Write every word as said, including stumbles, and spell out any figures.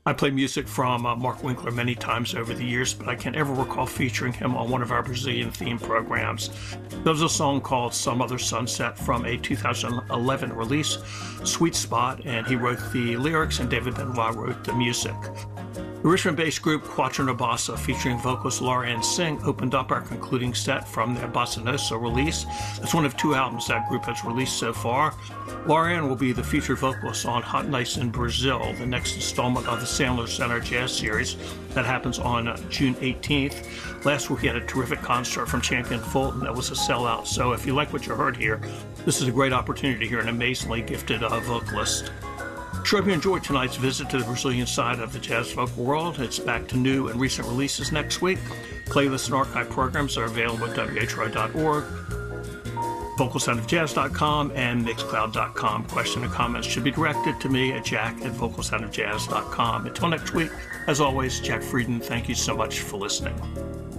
I played music from uh, Mark Winkler many times over the years, but I can't ever recall featuring him on one of our Brazilian theme programs. There was a song called Some Other Sunset from a two thousand eleven release, Sweet Spot, and he wrote the lyrics and David Benoit wrote the music. The Richmond-based group Quattro Bossa, featuring vocalist Laurieann Singh, opened up our concluding set from their Bossa Nossa release. It's one of two albums that group has released so far. Laurieann will be the featured vocalist on Hot Nights in Brazil, the next installment of the Sandler Center Jazz Series that happens on uh, June eighteenth. Last week we had a terrific concert from Champion Fulton that was a sellout, so if you like what you heard here, this is a great opportunity to hear an amazingly gifted uh, vocalist. Sure hope you enjoyed tonight's visit to the Brazilian side of the jazz vocal world. It's back to new and recent releases next week. Playlist and archive programs are available at W H R dot org, vocal sound of jazz dot com, and mixcloud dot com. Question and comments should be directed to me at jack at vocal sound of jazz dot com. Until next week, as always, Jack Frieden, thank you so much for listening.